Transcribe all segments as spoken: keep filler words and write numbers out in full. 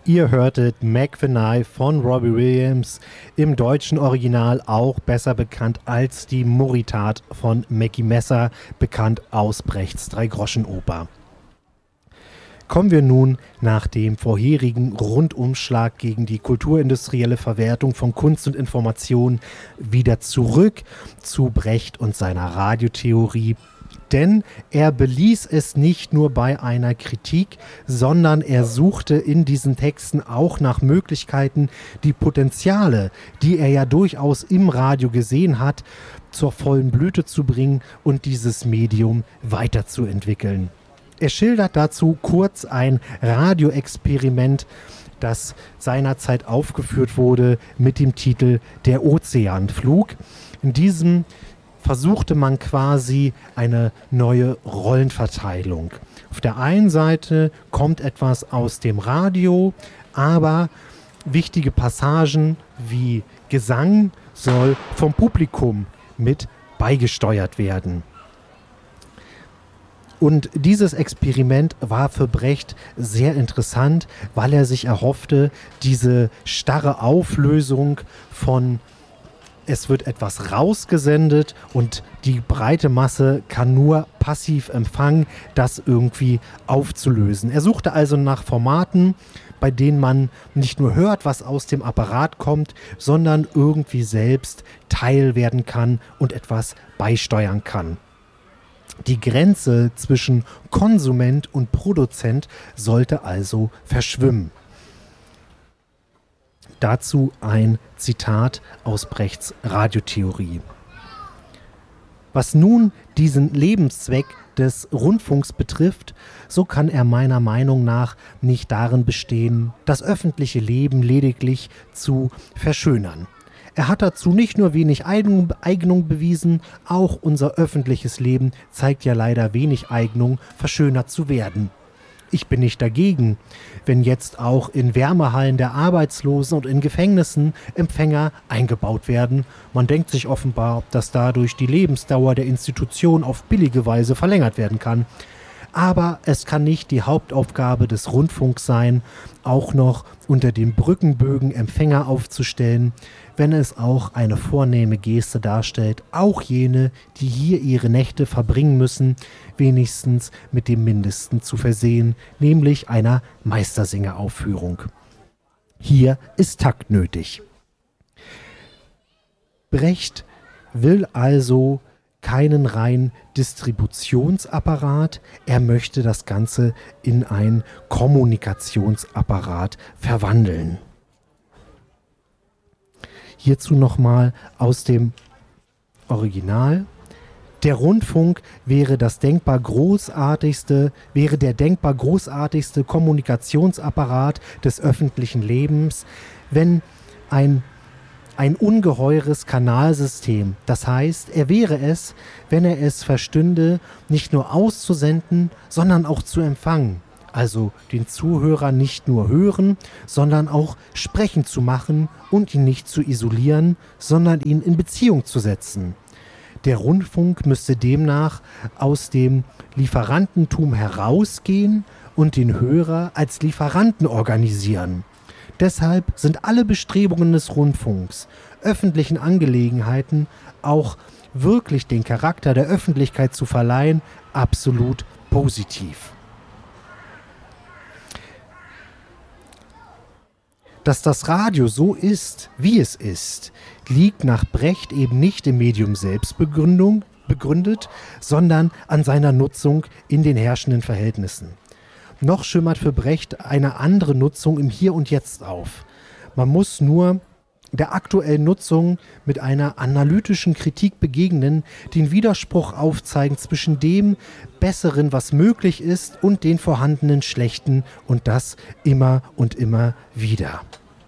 Ihr hörtet Mac the Knife von Robbie Williams, im deutschen Original auch besser bekannt als die Moritat von Mackie Messer, bekannt aus Brechts Dreigroschenoper. Kommen wir nun nach dem vorherigen Rundumschlag gegen die kulturindustrielle Verwertung von Kunst und Information wieder zurück zu Brecht und seiner Radiotheorie. Denn er beließ es nicht nur bei einer Kritik, sondern er suchte in diesen Texten auch nach Möglichkeiten, die Potenziale, die er ja durchaus im Radio gesehen hat, zur vollen Blüte zu bringen und dieses Medium weiterzuentwickeln. Er schildert dazu kurz ein Radioexperiment, das seinerzeit aufgeführt wurde mit dem Titel Der Ozeanflug. In diesem versuchte man quasi eine neue Rollenverteilung. Auf der einen Seite kommt etwas aus dem Radio, aber wichtige Passagen wie Gesang soll vom Publikum mit beigesteuert werden. Und dieses Experiment war für Brecht sehr interessant, weil er sich erhoffte, diese starre Auflösung von es wird etwas rausgesendet und die breite Masse kann nur passiv empfangen, das irgendwie aufzulösen. Er suchte also nach Formaten, bei denen man nicht nur hört, was aus dem Apparat kommt, sondern irgendwie selbst Teil werden kann und etwas beisteuern kann. Die Grenze zwischen Konsument und Produzent sollte also verschwimmen. Dazu ein Zitat aus Brechts Radiotheorie. Was nun diesen Lebenszweck des Rundfunks betrifft, so kann er meiner Meinung nach nicht darin bestehen, das öffentliche Leben lediglich zu verschönern. Er hat dazu nicht nur wenig Eignung, Eignung bewiesen, auch unser öffentliches Leben zeigt ja leider wenig Eignung, verschönert zu werden. Ich bin nicht dagegen, wenn jetzt auch in Wärmehallen der Arbeitslosen und in Gefängnissen Empfänger eingebaut werden. Man denkt sich offenbar, ob das dadurch die Lebensdauer der Institution auf billige Weise verlängert werden kann. Aber es kann nicht die Hauptaufgabe des Rundfunks sein, auch noch unter den Brückenbögen Empfänger aufzustellen, wenn es auch eine vornehme Geste darstellt, auch jene, die hier ihre Nächte verbringen müssen, wenigstens mit dem Mindesten zu versehen, nämlich einer Meistersingeraufführung. Hier ist Takt nötig. Brecht will also keinen reinen Distributionsapparat, er möchte das Ganze in einen Kommunikationsapparat verwandeln. Hierzu nochmal aus dem Original. Der Rundfunk wäre das denkbar großartigste, wäre der denkbar großartigste Kommunikationsapparat des öffentlichen Lebens, wenn ein Ein ungeheures Kanalsystem. Das heißt, er wäre es, wenn er es verstünde, nicht nur auszusenden, sondern auch zu empfangen. Also den Zuhörer nicht nur hören, sondern auch sprechen zu machen und ihn nicht zu isolieren, sondern ihn in Beziehung zu setzen. Der Rundfunk müsste demnach aus dem Lieferantentum herausgehen und den Hörer als Lieferanten organisieren. Deshalb sind alle Bestrebungen des Rundfunks, öffentlichen Angelegenheiten auch wirklich den Charakter der Öffentlichkeit zu verleihen, absolut positiv. Dass das Radio so ist, wie es ist, liegt nach Brecht eben nicht im Medium Selbstbegründung begründet, sondern an seiner Nutzung in den herrschenden Verhältnissen. Noch schimmert für Brecht eine andere Nutzung im Hier und Jetzt auf. Man muss nur der aktuellen Nutzung mit einer analytischen Kritik begegnen, den Widerspruch aufzeigen zwischen dem Besseren, was möglich ist, und den vorhandenen Schlechten, und das immer und immer wieder.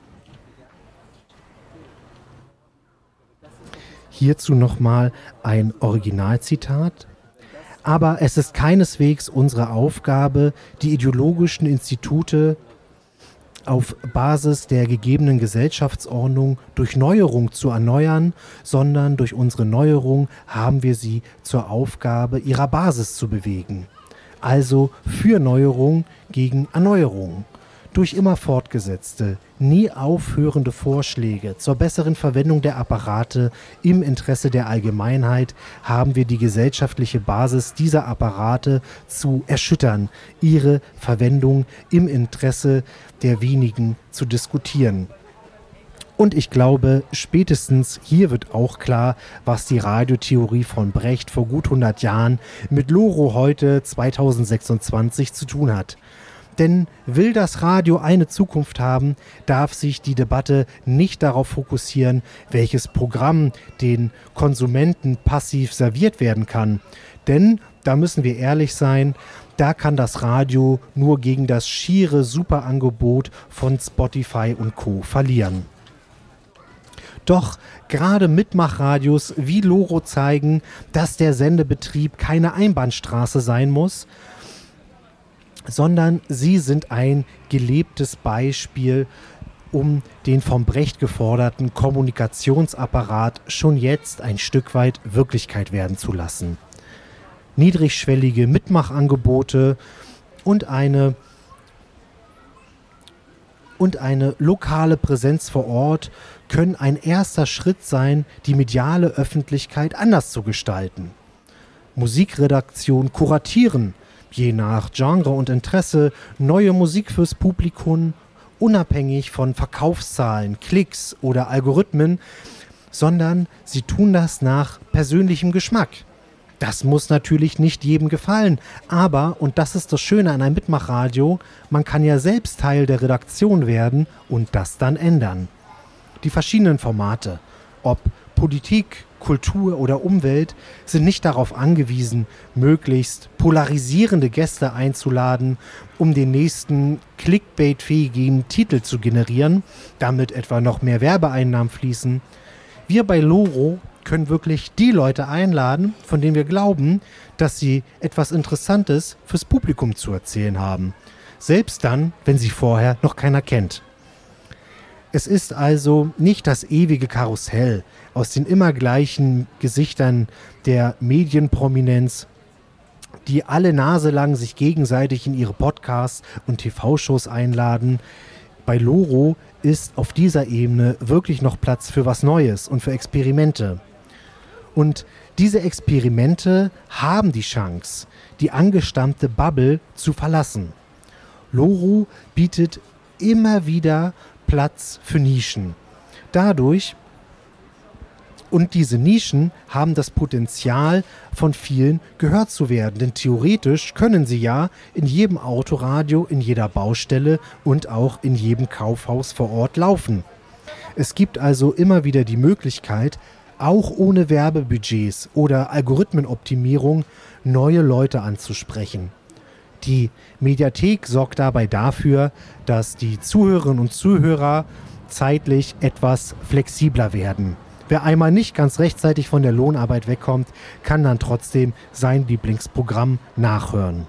Hierzu nochmal ein Originalzitat. Aber es ist keineswegs unsere Aufgabe, die ideologischen Institute auf Basis der gegebenen Gesellschaftsordnung durch Neuerung zu erneuern, sondern durch unsere Neuerung haben wir sie zur Aufgabe, ihrer Basis zu bewegen. Also für Neuerung gegen Erneuerung. Durch immer fortgesetzte, nie aufhörende Vorschläge zur besseren Verwendung der Apparate im Interesse der Allgemeinheit haben wir die gesellschaftliche Basis dieser Apparate zu erschüttern, ihre Verwendung im Interesse der wenigen zu diskutieren. Und ich glaube, spätestens hier wird auch klar, was die Radiotheorie von Brecht vor gut hundert Jahren mit Loro heute zweitausendsechsundzwanzig zu tun hat. Denn will das Radio eine Zukunft haben, darf sich die Debatte nicht darauf fokussieren, welches Programm den Konsumenten passiv serviert werden kann. Denn, da müssen wir ehrlich sein, da kann das Radio nur gegen das schiere Superangebot von Spotify und Co. verlieren. Doch gerade Mitmachradios wie Loro zeigen, dass der Sendebetrieb keine Einbahnstraße sein muss, sondern sie sind ein gelebtes Beispiel, um den vom Brecht geforderten Kommunikationsapparat schon jetzt ein Stück weit Wirklichkeit werden zu lassen. Niedrigschwellige Mitmachangebote und eine, und eine lokale Präsenz vor Ort können ein erster Schritt sein, die mediale Öffentlichkeit anders zu gestalten. Musikredaktion kuratieren, je nach Genre und Interesse, neue Musik fürs Publikum, unabhängig von Verkaufszahlen, Klicks oder Algorithmen, sondern sie tun das nach persönlichem Geschmack. Das muss natürlich nicht jedem gefallen, aber, und das ist das Schöne an einem Mitmachradio, man kann ja selbst Teil der Redaktion werden und das dann ändern. Die verschiedenen Formate, ob Politik, Kultur oder Umwelt, sind nicht darauf angewiesen, möglichst polarisierende Gäste einzuladen, um den nächsten clickbait-fähigen Titel zu generieren, damit etwa noch mehr Werbeeinnahmen fließen. Wir bei Loro können wirklich die Leute einladen, von denen wir glauben, dass sie etwas Interessantes fürs Publikum zu erzählen haben. Selbst dann, wenn sie vorher noch keiner kennt. Es ist also nicht das ewige Karussell aus den immer gleichen Gesichtern der Medienprominenz, die alle naselang sich gegenseitig in ihre Podcasts und T V-Shows einladen. Bei Loro ist auf dieser Ebene wirklich noch Platz für was Neues und für Experimente. Und diese Experimente haben die Chance, die angestammte Bubble zu verlassen. Loro bietet immer wieder Platz für Nischen. Dadurch, und diese Nischen haben das Potenzial, von vielen gehört zu werden. Denn theoretisch können sie ja in jedem Autoradio, in jeder Baustelle und auch in jedem Kaufhaus vor Ort laufen. Es gibt also immer wieder die Möglichkeit, auch ohne Werbebudgets oder Algorithmenoptimierung neue Leute anzusprechen. Die Mediathek sorgt dabei dafür, dass die Zuhörerinnen und Zuhörer zeitlich etwas flexibler werden. Wer einmal nicht ganz rechtzeitig von der Lohnarbeit wegkommt, kann dann trotzdem sein Lieblingsprogramm nachhören.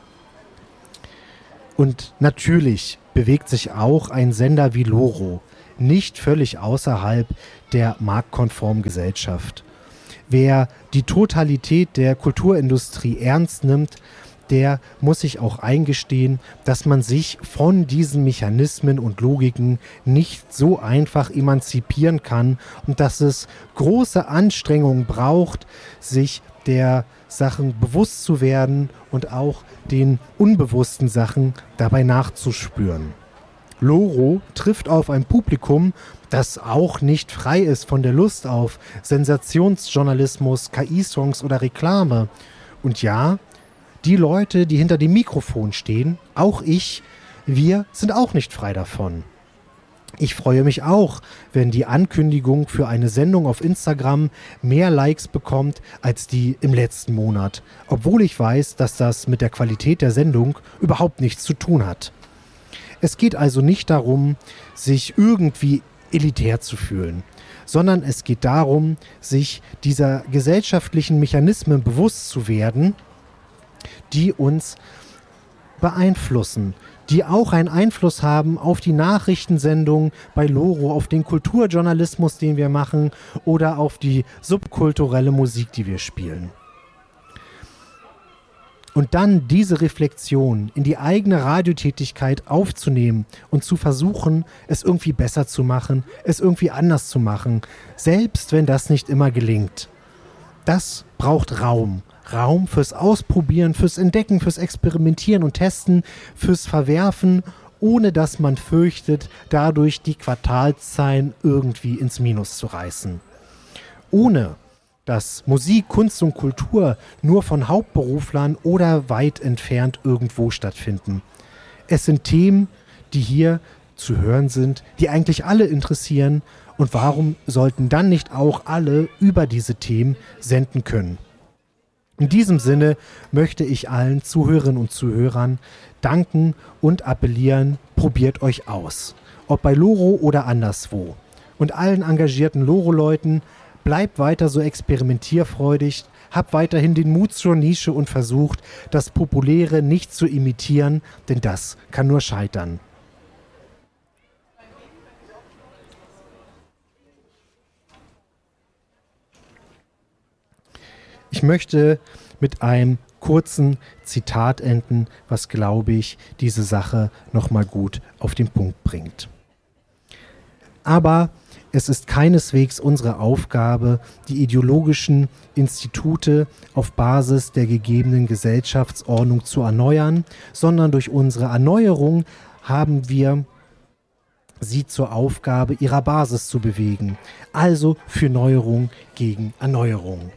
Und natürlich bewegt sich auch ein Sender wie Loro nicht völlig außerhalb der marktkonformen Gesellschaft. Wer die Totalität der Kulturindustrie ernst nimmt, der muss sich auch eingestehen, dass man sich von diesen Mechanismen und Logiken nicht so einfach emanzipieren kann und dass es große Anstrengungen braucht, sich der Sachen bewusst zu werden und auch den unbewussten Sachen dabei nachzuspüren. Loro trifft auf ein Publikum, das auch nicht frei ist von der Lust auf Sensationsjournalismus, K I-Songs oder Reklame. Und ja, die Leute, die hinter dem Mikrofon stehen, auch ich, wir sind auch nicht frei davon. Ich freue mich auch, wenn die Ankündigung für eine Sendung auf Instagram mehr Likes bekommt als die im letzten Monat, obwohl ich weiß, dass das mit der Qualität der Sendung überhaupt nichts zu tun hat. Es geht also nicht darum, sich irgendwie elitär zu fühlen, sondern es geht darum, sich dieser gesellschaftlichen Mechanismen bewusst zu werden, die uns beeinflussen, die auch einen Einfluss haben auf die Nachrichtensendung bei Loro, auf den Kulturjournalismus, den wir machen oder auf die subkulturelle Musik, die wir spielen. Und dann diese Reflexion in die eigene Radiotätigkeit aufzunehmen und zu versuchen, es irgendwie besser zu machen, es irgendwie anders zu machen, selbst wenn das nicht immer gelingt. Das braucht Raum. Raum fürs Ausprobieren, fürs Entdecken, fürs Experimentieren und Testen, fürs Verwerfen, ohne dass man fürchtet, dadurch die Quartalszahlen irgendwie ins Minus zu reißen. Ohne dass Musik, Kunst und Kultur nur von Hauptberuflern oder weit entfernt irgendwo stattfinden. Es sind Themen, die hier zu hören sind, die eigentlich alle interessieren. Und warum sollten dann nicht auch alle über diese Themen senden können? In diesem Sinne möchte ich allen Zuhörerinnen und Zuhörern danken und appellieren, probiert euch aus. Ob bei Loro oder anderswo. Und allen engagierten Loro-Leuten, bleibt weiter so experimentierfreudig, habt weiterhin den Mut zur Nische und versucht, das Populäre nicht zu imitieren, denn das kann nur scheitern. Ich möchte mit einem kurzen Zitat enden, was, glaube ich, diese Sache nochmal gut auf den Punkt bringt. Aber es ist keineswegs unsere Aufgabe, die ideologischen Institute auf Basis der gegebenen Gesellschaftsordnung zu erneuern, sondern durch unsere Erneuerung haben wir sie zur Aufgabe ihrer Basis zu bewegen. Also für Neuerung gegen Erneuerung.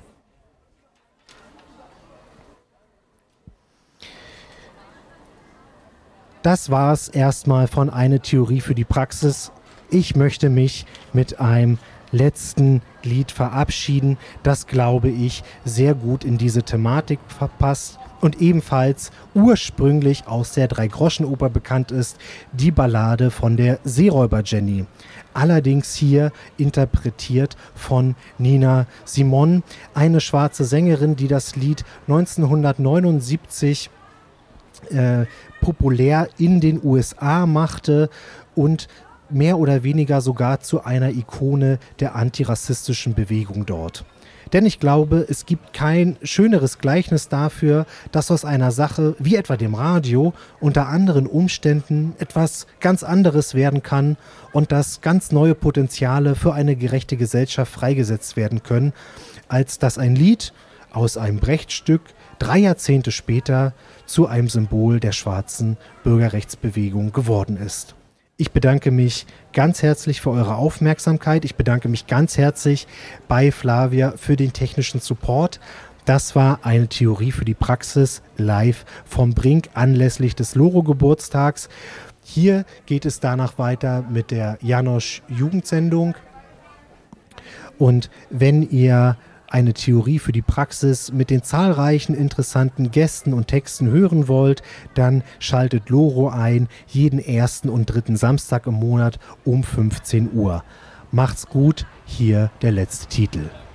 Das war es erstmal von Eine Theorie für die Praxis. Ich möchte mich mit einem letzten Lied verabschieden, das, glaube ich, sehr gut in diese Thematik verpasst und ebenfalls ursprünglich aus der Drei-Groschen-Oper bekannt ist, die Ballade von der Seeräuber Jenny. Allerdings hier interpretiert von Nina Simon, eine schwarze Sängerin, die das Lied neunzehnhundertneunundsiebzig äh, populär in den U S A machte und mehr oder weniger sogar zu einer Ikone der antirassistischen Bewegung dort. Denn ich glaube, es gibt kein schöneres Gleichnis dafür, dass aus einer Sache wie etwa dem Radio unter anderen Umständen etwas ganz anderes werden kann und dass ganz neue Potenziale für eine gerechte Gesellschaft freigesetzt werden können, als dass ein Lied aus einem Brecht-Stück drei Jahrzehnte später zu einem Symbol der schwarzen Bürgerrechtsbewegung geworden ist. Ich bedanke mich ganz herzlich für eure Aufmerksamkeit. Ich bedanke mich ganz herzlich bei Flavia für den technischen Support. Das war Eine Theorie für die Praxis live vom Brink anlässlich des Loro-Geburtstags. Hier geht es danach weiter mit der Janosch Jugendsendung. Und wenn ihr Eine Theorie für die Praxis mit den zahlreichen interessanten Gästen und Texten hören wollt, dann schaltet Loro ein, jeden ersten und dritten Samstag im Monat um fünfzehn Uhr. Macht's gut, hier der letzte Titel.